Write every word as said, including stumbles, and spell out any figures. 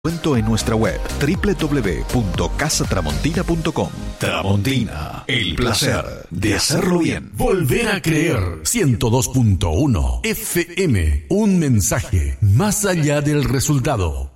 Cuento en nuestra web doble u doble u doble u punto casa tramontina punto com. Tramontina, el placer de hacerlo bien. Volver a creer. ciento dos punto uno F M. Un mensaje más allá del resultado.